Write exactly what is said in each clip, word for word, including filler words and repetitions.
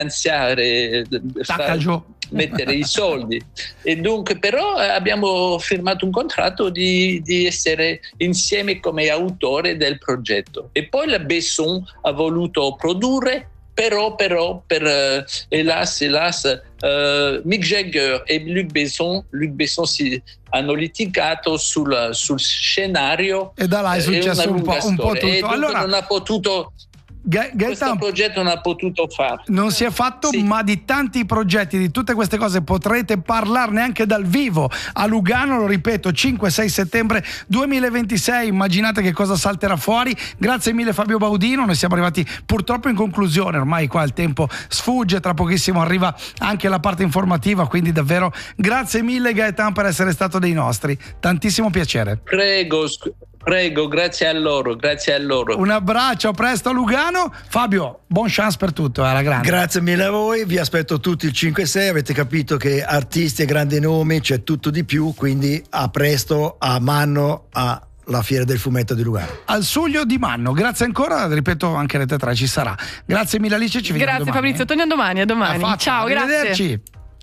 finanziare, far, mettere i soldi. E dunque però abbiamo firmato un contratto di, di essere insieme come autore del progetto. E poi la Besson ha voluto produrre, però, però per uh, hélas, hélas, uh, Mick Jagger e Luc Besson, Luc Besson si hanno litigato sul, sul scenario, e da là è successo un po', un po' tutto. E allora non ha potuto Ga- questo progetto non ha potuto farlo. Non si è fatto, sì. Ma di tanti progetti, di tutte queste cose potrete parlarne anche dal vivo a Lugano, lo ripeto, cinque sei settembre duemilaventisei. Immaginate che cosa salterà fuori. Grazie mille Fabio Baudino, noi siamo arrivati purtroppo in conclusione, ormai qua il tempo sfugge, tra pochissimo arriva anche la parte informativa, quindi davvero grazie mille Gaetan per essere stato dei nostri, tantissimo piacere. Prego, Prego, grazie a loro, grazie a loro. Un abbraccio, a presto a Lugano. Fabio, buon chance per tutto, alla grande. Grazie mille a voi, vi aspetto tutti il cinque sei, avete capito che artisti e grandi nomi c'è tutto di più, quindi a presto a Manno a la Fiera del Fumetto di Lugano. Al Suglio di Manno, grazie ancora, ripeto anche Rete tre ci sarà. Grazie mille Alice, ci vediamo domani. Grazie Fabrizio, eh? torniamo domani, a domani. A Ciao, arrivederci.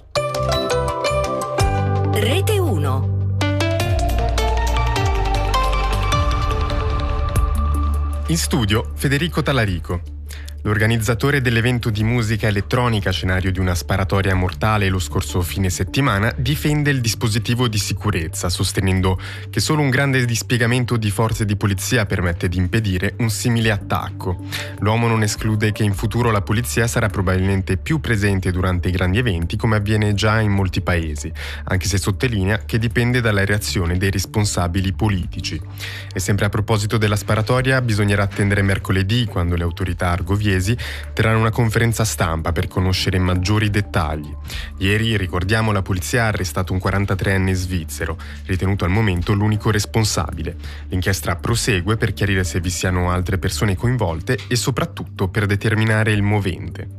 Grazie. Rete uno. In studio Federico Talarico. L'organizzatore dell'evento di musica elettronica scenario di una sparatoria mortale lo scorso fine settimana difende il dispositivo di sicurezza, sostenendo che solo un grande dispiegamento di forze di polizia permette di impedire un simile attacco. L'uomo non esclude che in futuro la polizia sarà probabilmente più presente durante i grandi eventi, come avviene già in molti paesi, anche se sottolinea che dipende dalla reazione dei responsabili politici. E sempre a proposito della sparatoria, bisognerà attendere mercoledì, quando le autorità argoviesi terranno una conferenza stampa per conoscere maggiori dettagli. Ieri, ricordiamo, la polizia ha arrestato un quarantatreenne svizzero, ritenuto al momento l'unico responsabile. L'inchiesta prosegue per chiarire se vi siano altre persone coinvolte e soprattutto per determinare il movente.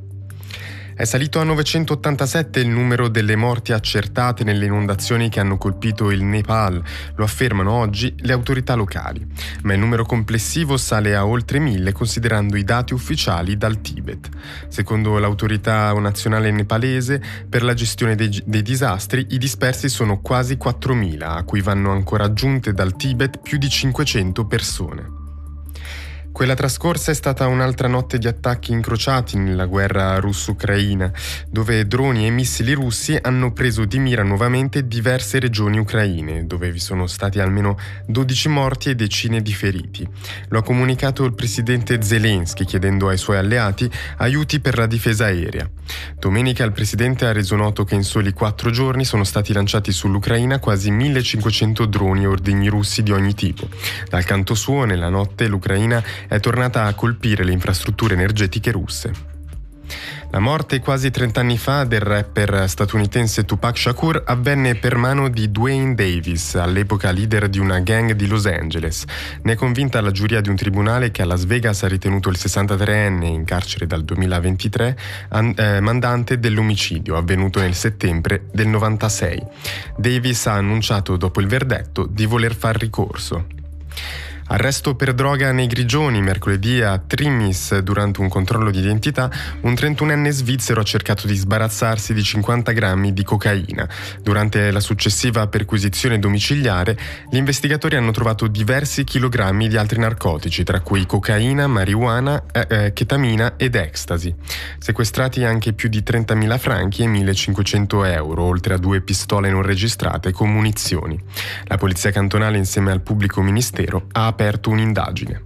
È salito a novecentottantasette il numero delle morti accertate nelle inondazioni che hanno colpito il Nepal, lo affermano oggi le autorità locali, ma il numero complessivo sale a oltre mille considerando i dati ufficiali dal Tibet. Secondo l'autorità nazionale nepalese per la gestione dei, dei disastri, i dispersi sono quasi quattromila, a cui vanno ancora aggiunte dal Tibet più di cinquecento persone. Quella trascorsa è stata un'altra notte di attacchi incrociati nella guerra russo-ucraina, dove droni e missili russi hanno preso di mira nuovamente diverse regioni ucraine, dove vi sono stati almeno dodici morti e decine di feriti. Lo ha comunicato il presidente Zelensky, chiedendo ai suoi alleati aiuti per la difesa aerea. Domenica il presidente ha reso noto che in soli quattro giorni sono stati lanciati sull'Ucraina quasi millecinquecento droni e ordigni russi di ogni tipo. Dal canto suo, nella notte l'Ucraina è tornata a colpire le infrastrutture energetiche russe. La morte quasi trent'anni fa del rapper statunitense Tupac Shakur avvenne per mano di Duane Davis, all'epoca leader di una gang di Los Angeles. Ne è convinta la giuria di un tribunale che a Las Vegas ha ritenuto il sessantatreenne, in carcere dal duemilaventitré, an- eh, mandante dell'omicidio avvenuto nel settembre del novantasei. Davis ha annunciato dopo il verdetto di voler far ricorso. Arresto per droga nei Grigioni. Mercoledì a Trimis, durante un controllo di identità, un trentunenne svizzero ha cercato di sbarazzarsi di cinquanta grammi di cocaina. Durante la successiva perquisizione domiciliare, gli investigatori hanno trovato diversi chilogrammi di altri narcotici, tra cui cocaina, marijuana, eh, eh, chetamina ed ecstasy. Sequestrati anche più di trentamila franchi e millecinquecento euro, oltre a due pistole non registrate con munizioni. La polizia cantonale, insieme al pubblico ministero, ha aperto un'indagine.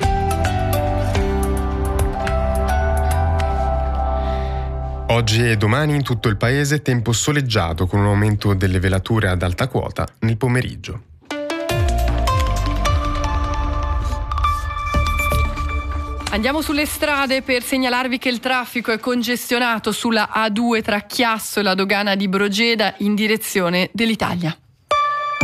Oggi e domani in tutto il paese tempo soleggiato con un aumento delle velature ad alta quota nel pomeriggio. Andiamo sulle strade per segnalarvi che il traffico è congestionato sulla A due tra Chiasso e la dogana di Brogeda in direzione dell'Italia.